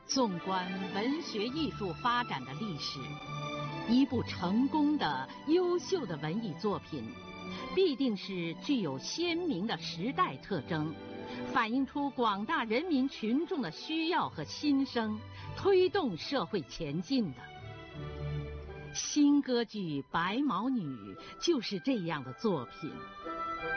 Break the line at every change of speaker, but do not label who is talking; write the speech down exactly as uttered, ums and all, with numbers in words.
纵观文学艺术发展的历史，一部成功的、优秀的文艺作品，必定是具有鲜明的时代特征，反映出广大人民群众的需要和心声，推动社会前进的。新歌剧《白毛女》就是这样的作品。